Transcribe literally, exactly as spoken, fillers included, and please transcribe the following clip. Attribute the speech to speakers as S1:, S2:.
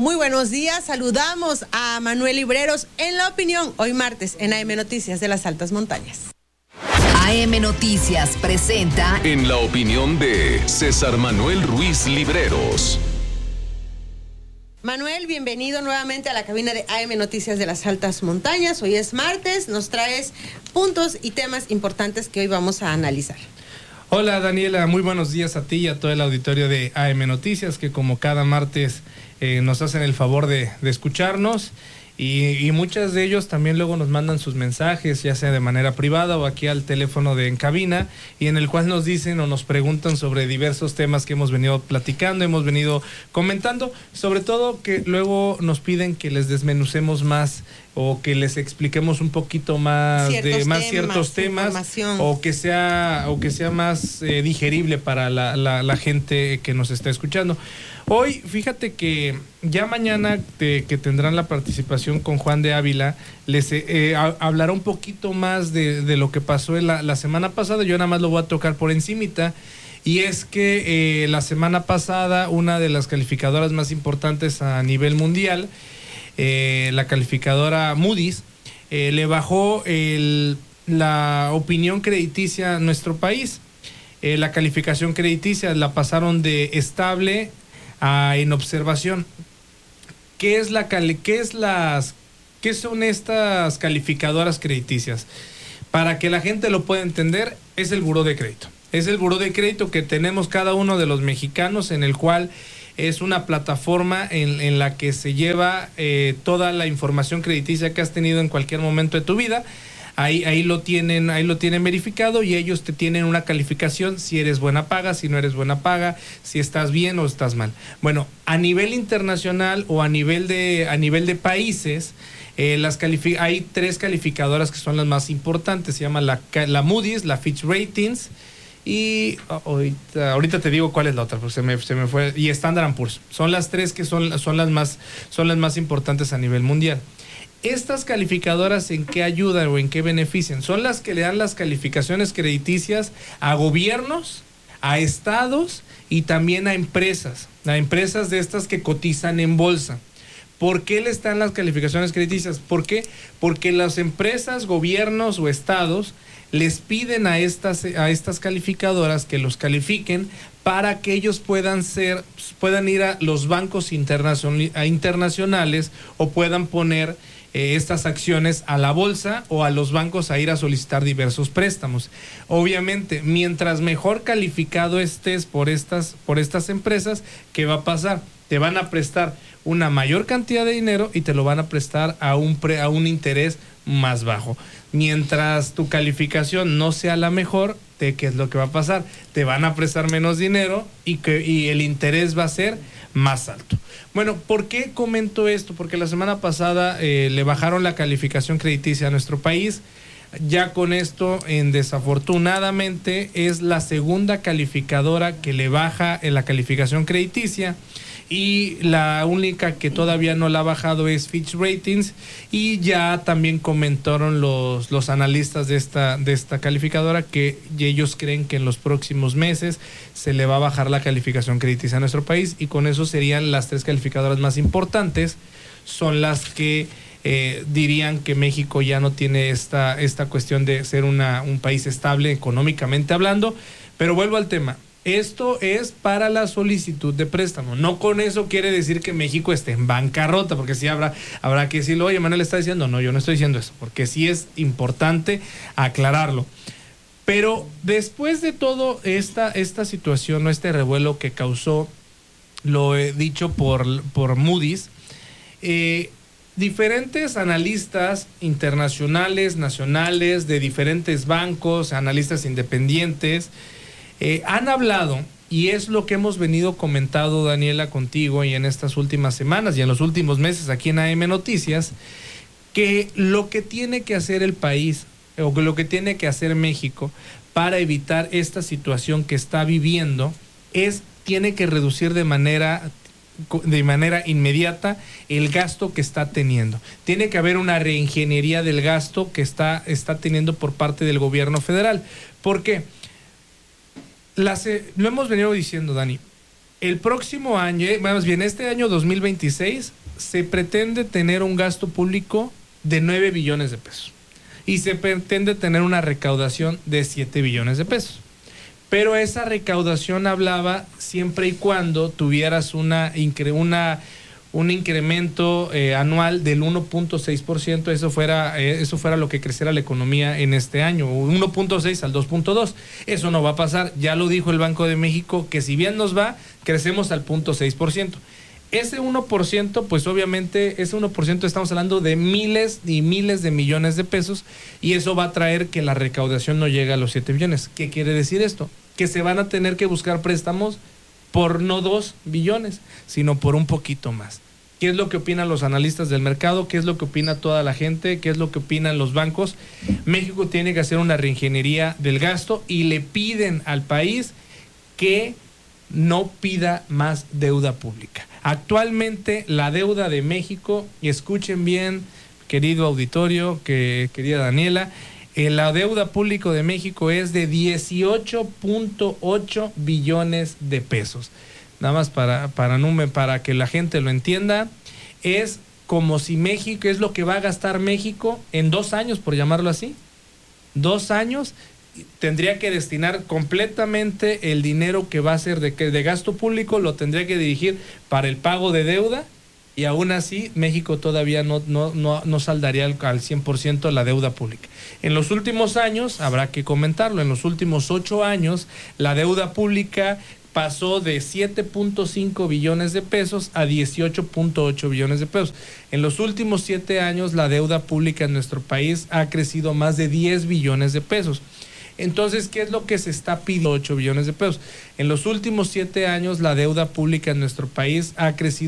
S1: Muy buenos días, saludamos a Manuel Libreros en La Opinión, hoy martes en A M Noticias de las Altas Montañas.
S2: A M Noticias presenta
S3: En La Opinión de César Manuel Ruiz Libreros.
S1: Manuel, bienvenido nuevamente a la cabina de A M Noticias de las Altas Montañas. Hoy es martes, nos traes puntos y temas importantes que hoy vamos a analizar.
S4: Hola Daniela, muy buenos días a ti y a todo el auditorio de A M Noticias, que como cada martes eh, nos hacen el favor de, de escucharnos. Y, y muchos de ellos también luego nos mandan sus mensajes, ya sea de manera privada o aquí al teléfono de en cabina, y en el cual nos dicen o nos preguntan sobre diversos temas que hemos venido platicando, hemos venido comentando, sobre todo que luego nos piden que les desmenucemos más o que les expliquemos un poquito más
S1: ciertos
S4: de más
S1: temas,
S4: ciertos temas o que sea o que sea más eh, digerible para la, la, la gente que nos está escuchando. Hoy, fíjate que ya mañana te, que tendrán la participación con Juan de Ávila, les eh, a, hablará un poquito más de, de lo que pasó en la, la semana pasada. Yo nada más lo voy a tocar por encimita, y es que eh, la semana pasada una de las calificadoras más importantes a nivel mundial, eh, la calificadora Moody's, eh, le bajó el, la opinión crediticia a nuestro país. Eh, la calificación crediticia la pasaron de estable a en observación. ¿Qué es la cali- qué es las qué son estas calificadoras crediticias? Para que la gente lo pueda entender, es el buró de crédito. Es el buró de crédito que tenemos cada uno de los mexicanos, en el cual es una plataforma en, en la que se lleva eh, toda la información crediticia que has tenido en cualquier momento de tu vida. Ahí, ahí lo tienen, ahí lo tienen verificado, y ellos te tienen una calificación si eres buena paga, si no eres buena paga, si estás bien o estás mal. Bueno, a nivel internacional o a nivel de, a nivel de países, eh, las calific- hay tres calificadoras que son las más importantes. Se llama la, la Moody's, la Fitch Ratings, y oh, ahorita, ahorita te digo cuál es la otra, porque se me, se me fue, y Standard and Poor's. Son las tres que son, son las más, son las más importantes a nivel mundial. Estas calificadoras, ¿en qué ayudan o en qué benefician? Son las que le dan las calificaciones crediticias a gobiernos, a estados y también a empresas, a empresas de estas que cotizan en bolsa. ¿Por qué les dan las calificaciones crediticias? ¿Por qué? Porque las empresas, gobiernos o estados les piden a estas, a estas calificadoras que los califiquen para que ellos puedan ser, puedan ir a los bancos internacion- a internacionales o puedan poner eh, estas acciones a la bolsa o a los bancos a ir a solicitar diversos préstamos. Obviamente, mientras mejor calificado estés por estas, por estas empresas, ¿qué va a pasar? Te van a prestar una mayor cantidad de dinero y te lo van a prestar a un, pre, a un interés más bajo. Mientras tu calificación no sea la mejor, ¿de qué es lo que va a pasar? Te van a prestar menos dinero y, que, y el interés va a ser más alto. Bueno, ¿por qué comento esto? Porque la semana pasada eh, le bajaron la calificación crediticia a nuestro país. Ya con esto, en desafortunadamente, es la segunda calificadora que le baja en la calificación crediticia, y la única que todavía no la ha bajado es Fitch Ratings, y ya también comentaron los, los analistas de esta, de esta calificadora que ellos creen que en los próximos meses se le va a bajar la calificación crediticia a nuestro país, y con eso serían las tres calificadoras más importantes, son las que Eh, dirían que México ya no tiene esta, esta cuestión de ser una, un país estable económicamente hablando. Pero vuelvo al tema, esto es para la solicitud de préstamo, no con eso quiere decir que México esté en bancarrota, porque sí habrá, habrá que decirlo, oye, Manuel está diciendo, no, yo no estoy diciendo eso, porque sí es importante aclararlo. Pero después de todo esta, esta situación o este revuelo que causó, lo he dicho por, por Moody's, eh, diferentes analistas internacionales, nacionales, de diferentes bancos, analistas independientes, eh, han hablado, y es lo que hemos venido comentando, Daniela, contigo y en estas últimas semanas y en los últimos meses aquí en A M Noticias, que lo que tiene que hacer el país o lo que tiene que hacer México para evitar esta situación que está viviendo es, tiene que reducir de manera de manera inmediata el gasto que está teniendo. Tiene que haber una reingeniería del gasto que está, está teniendo por parte del gobierno federal. ¿Por qué? Las, eh, lo hemos venido diciendo, Dani. el próximo año, más bien este año dos mil veintiséis, se pretende tener un gasto público de nueve billones de pesos y se pretende tener una recaudación de siete billones de pesos. Pero esa recaudación hablaba siempre y cuando tuvieras una, una un incremento eh, anual del uno punto seis por ciento, eso fuera eh, eso fuera lo que creciera la economía en este año, uno punto seis al dos punto dos. Eso no va a pasar, ya lo dijo el Banco de México, que si bien nos va, crecemos al punto seis por ciento. Ese uno por ciento, pues obviamente, ese uno por ciento estamos hablando de miles y miles de millones de pesos, y eso va a traer que la recaudación no llegue a los siete billones. ¿Qué quiere decir esto? Que se van a tener que buscar préstamos por no dos billones, sino por un poquito más. ¿Qué es lo que opinan los analistas del mercado? ¿Qué es lo que opina toda la gente? ¿Qué es lo que opinan los bancos? México tiene que hacer una reingeniería del gasto y le piden al país que no pida más deuda pública. Actualmente la deuda de México, y escuchen bien, querido auditorio, que, querida Daniela, eh, la deuda pública de México es de dieciocho punto ocho billones de pesos. Nada más para, para, para que la gente lo entienda, es como si México, es lo que va a gastar México en dos años, por llamarlo así. Dos años tendría que destinar completamente el dinero que va a ser de, de gasto público, lo tendría que dirigir para el pago de deuda, y aún así México todavía no, no, no, no saldaría al, al cien por ciento la deuda pública. En los últimos años, habrá que comentarlo, en los últimos ocho años, la deuda pública pasó de siete punto cinco billones de pesos a dieciocho punto ocho billones de pesos. En los últimos siete años, la deuda pública en nuestro país ha crecido más de diez billones de pesos. Entonces, ¿qué es lo que se está pidiendo? ocho billones de pesos. En los últimos siete años, la deuda pública en nuestro país ha crecido